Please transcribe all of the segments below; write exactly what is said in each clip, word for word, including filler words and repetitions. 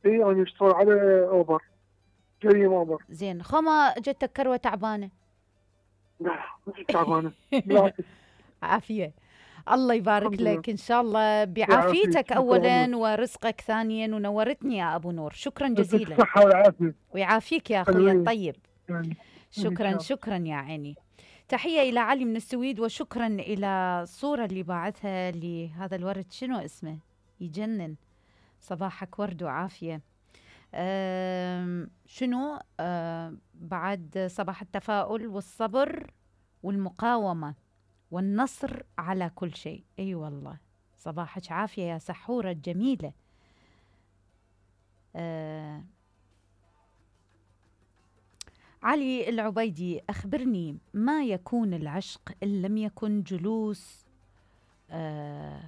اي انا اشتغل على اوبر، جريم اوبر. زين، خما جتك كروة تعبانة؟ لا مش تعبانه، بالعكس. عافية. الله يبارك الحمد لله. لك إن شاء الله يعافيك، بعافيتك شكرا لك. أولا ورزقك ثانيا، ونورتني يا أبو نور، شكرا يعطيك جزيلا. الصحه والعافيه. ويعافيك يا أخوي حلوين الطيب. يعني. ان شكرا شاء الله. شكرا يا عيني. تحية إلى علي من السويد، وشكرا إلى الصورة اللي باعثها لهذا الورد، شنو اسمه؟ يجنن. صباحك ورد وعافية. أم، شنو أم، بعد صباح التفاؤل والصبر والمقاومة والنصر على كل شيء. أي أيوة والله. صباحك عافية يا سحورة الجميلة. أه علي العبيدي، أخبرني ما يكون العشق إن لم يكن جلوس أه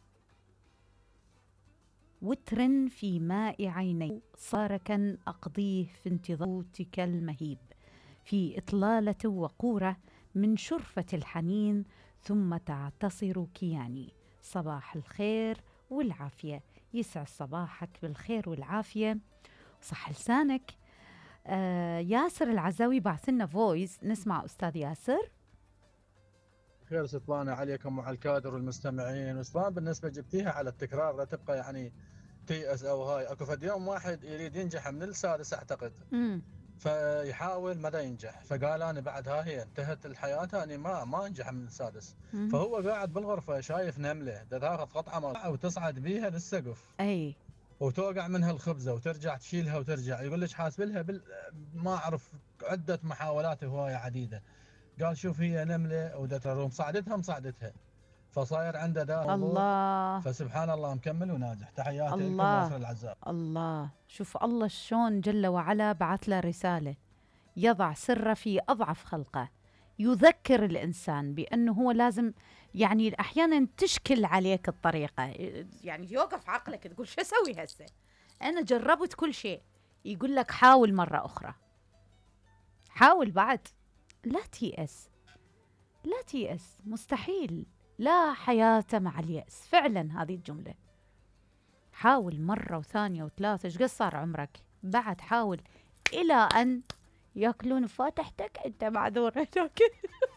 وتر في ماء عيني، صاركا أقضيه في انتظارك المهيب، في إطلالة وقورة من شرفة الحنين، ثم تعتصر كياني. صباح الخير والعافية، يسعد صباحك بالخير والعافية، صح لسانك. آه ياسر العزاوي بعثلنا فويس، نسمع أستاذ ياسر. خير سطوانة عليكم وعلى الكادر والمستمعين. وسطوان بالنسبة جبتيها على التكرار، لا تبقى يعني تيأس أو هاي. أكو فد يوم واحد يريد ينجح من السادس أعتقد، مم. فيحاول مدى ينجح، فقال أنا بعد ها هي انتهت الحياة أنا ما ما أنجح من السادس. مم. فهو قاعد بالغرفة شايف نملة دا تاخذ قطعة مطعة وتصعد بيها للسقف، أي. وتوقع منها الخبزة وترجع تشيلها وترجع. يقول لك حاسب لها بال... ما أعرف عدة محاولات هواية عديدة. قال شوف هي نملة ودا تروم صعدتها مصعدتها، فصاير عنده دا موضوع. الله فسبحان الله مكمل وناجح. تحياتي لكم الله ياسر العزاب. الله. شوف الله شلون جل وعلا بعث له رسالة، يضع سره في أضعف خلقه، يذكر الإنسان بأنه هو لازم، يعني أحيانا تشكل عليك الطريقة، يعني يوقف عقلك تقول شو أسوي هسه، أنا جربت كل شيء، يقول لك حاول مرة أخرى، حاول بعد، لا تيأس، لا تيأس، مستحيل، لا حياة مع اليأس. فعلا هذه الجملة، حاول مرة وثانية وثلاثة، ايش قد صار عمرك؟ بعد حاول إلى أن ياكلون فاتحتك، أنت معذور هناك.